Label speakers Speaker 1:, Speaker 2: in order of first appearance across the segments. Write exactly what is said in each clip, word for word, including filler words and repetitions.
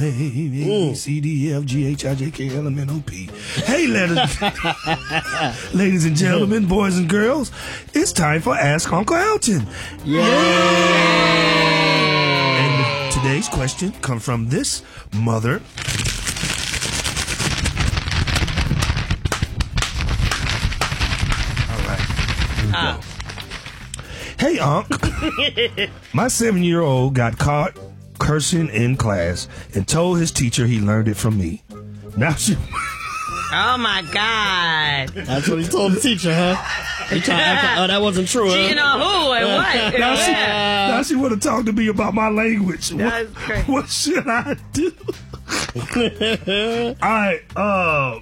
Speaker 1: A, B, C, D, E, F, G, H, I, J, K, L, M, N, O, P. Hey, ladies, ladies and gentlemen, boys and girls, it's time for Ask Uncle Alton.
Speaker 2: Yeah.
Speaker 1: And today's question comes from this mother. All right. Here we go. Hey, Unc. My seven-year-old got caught cursing in class and told his teacher he learned it from me. Now she...
Speaker 3: Oh, my God.
Speaker 2: That's what he told the teacher, huh? He tried to act like, oh, that wasn't true, huh?
Speaker 3: You know who and what?
Speaker 1: now, she, now she want to talk to me about my language.
Speaker 3: That's
Speaker 1: What,
Speaker 3: crazy.
Speaker 1: what should I do? All right. Uh,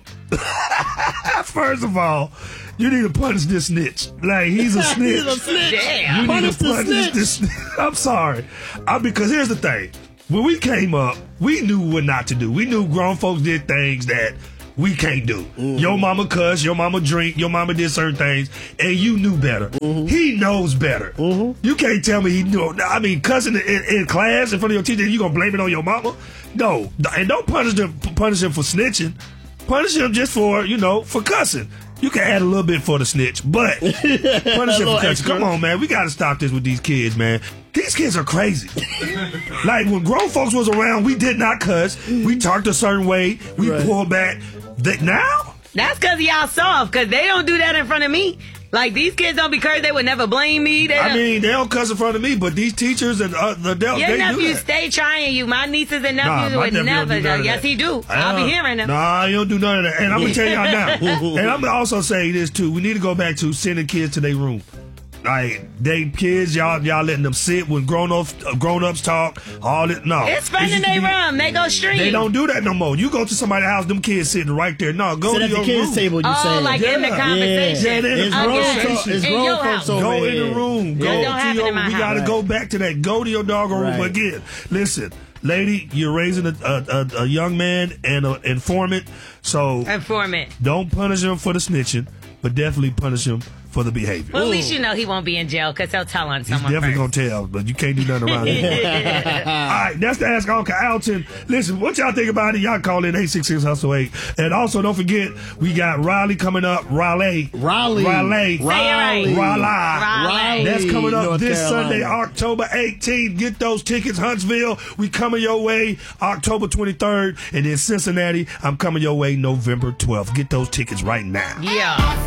Speaker 1: first of all, you need to punish this snitch. Like, he's a snitch.
Speaker 2: He's a snitch.
Speaker 3: Damn.
Speaker 1: You
Speaker 2: Punish
Speaker 1: need to
Speaker 2: the
Speaker 1: punish
Speaker 2: snitch.
Speaker 1: this snitch. I'm sorry. I, because here's the thing. When we came up, we knew what not to do. We knew grown folks did things that we can't do. Mm-hmm. Your mama cuss, your mama drink, your mama did certain things, and you knew better. Mm-hmm. He knows better. Mm-hmm. You can't tell me he knew. I mean, cussing in, in class in front of your teacher, you gonna blame it on your mama? No. And don't punish him, punish him for snitching. Punish him just for, you know, for cussing. You can add a little bit for the snitch, but punish him for cussing. Come on, man. We got to stop this with these kids, man. These kids are crazy. Like, when grown folks was around, we did not cuss. We talked a certain way. We
Speaker 2: Right.
Speaker 1: pulled back. They, now?
Speaker 3: That's because y'all soft, because they don't do that in front of me. Like, these kids don't be cursed. They would never blame me. They
Speaker 1: I
Speaker 3: don't-
Speaker 1: mean, they don't cuss in front of me, but these teachers and uh, the adults,
Speaker 3: Your
Speaker 1: they do
Speaker 3: nephews
Speaker 1: that.
Speaker 3: stay trying you. My nieces and nephews
Speaker 1: Nah, my
Speaker 3: would
Speaker 1: nephew don't
Speaker 3: never.
Speaker 1: do none of
Speaker 3: Yes,
Speaker 1: that.
Speaker 3: he do. I'll
Speaker 1: Uh,
Speaker 3: be hearing them.
Speaker 1: Nah, you don't do none of that. And I'm going to tell y'all now. And I'm going to also say this, too. We need to go back to sending kids to their room. Like, they kids, y'all y'all letting them sit when grown-ups uh, grown-ups talk, all that. No.
Speaker 3: It's fun
Speaker 1: It
Speaker 3: in
Speaker 1: used to
Speaker 3: their
Speaker 1: be-
Speaker 3: room. They go stream.
Speaker 1: They don't do that no more. You go to somebody's house, them kids sitting right there. No, go
Speaker 2: Sit
Speaker 1: to
Speaker 2: at
Speaker 1: your
Speaker 2: the kids'
Speaker 1: room.
Speaker 2: table, you
Speaker 3: Oh,
Speaker 2: saying.
Speaker 3: like in the
Speaker 1: Yeah.
Speaker 3: conversation.
Speaker 1: Yeah, they-
Speaker 2: It's
Speaker 1: I
Speaker 2: grown
Speaker 1: guess.
Speaker 2: folks, it's
Speaker 3: In
Speaker 2: grown
Speaker 3: your
Speaker 2: folks
Speaker 3: house.
Speaker 2: over
Speaker 1: Go in
Speaker 2: here.
Speaker 1: the room. Go
Speaker 3: That don't
Speaker 1: to
Speaker 3: happen
Speaker 1: your.
Speaker 3: in my
Speaker 1: We
Speaker 3: house.
Speaker 1: gotta
Speaker 2: Right.
Speaker 1: go back to that. Go to your doggone room
Speaker 2: Right.
Speaker 1: again. Listen, lady, you're raising a, a, a, a young man and an informant, so
Speaker 3: Informant.
Speaker 1: don't punish him for the snitching, but definitely punish him for the behavior.
Speaker 3: Well, at least you know he won't be in jail because he'll tell on
Speaker 1: He's
Speaker 3: someone
Speaker 1: definitely
Speaker 3: first.
Speaker 1: gonna tell, but you can't do nothing around it. All right, that's the Ask Uncle Alton. Listen, what y'all think about it? Y'all call in eight six six hustle eight. And also, don't forget, we got Raleigh coming up. Raleigh.
Speaker 2: Raleigh.
Speaker 1: Raleigh.
Speaker 3: Say it right.
Speaker 1: Raleigh.
Speaker 3: Raleigh.
Speaker 1: That's coming up
Speaker 2: North
Speaker 1: this
Speaker 2: Carolina.
Speaker 1: Sunday, October eighteenth. Get those tickets, Huntsville. We coming your way October twenty-third. And then Cincinnati, I'm coming your way November twelfth. Get those tickets right now.
Speaker 3: Yeah.